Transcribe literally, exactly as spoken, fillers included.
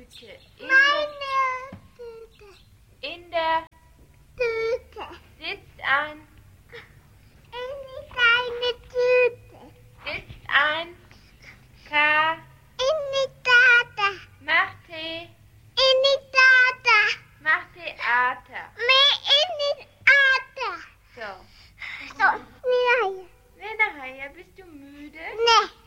Tüte. In Meine Tüte. In der Tüte. sitzt ein. In die kleine Tüte. Sitzt ein. K. In die Tata. Macht Tee. In die Tata. Macht Theater. Mehr in die Tata. So. So, nein. Wer nachher? Bist du müde? Nee.